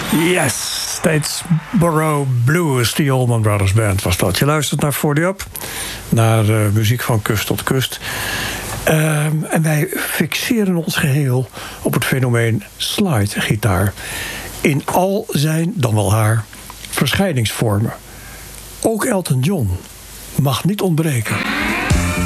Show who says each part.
Speaker 1: Yes, Statesboro Blues, die Allman Brothers Band was dat. Je luistert naar 40 Up, naar muziek van kust tot kust. En wij fixeren ons geheel op het fenomeen slidegitaar. In al zijn, dan wel haar, verschijningsvormen. Ook Elton John mag niet ontbreken.